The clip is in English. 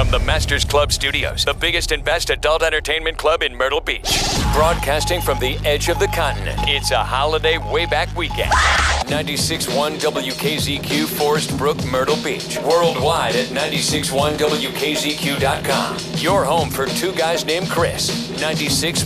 from the Masters Club Studios, the biggest and best adult entertainment club in Myrtle Beach. Broadcasting from the edge of the continent, it's a holiday way back weekend. 96.1 WKZQ Forest Brook, Myrtle Beach. Worldwide at 96.1WKZQ.com. Your home for two guys named Chris. 96.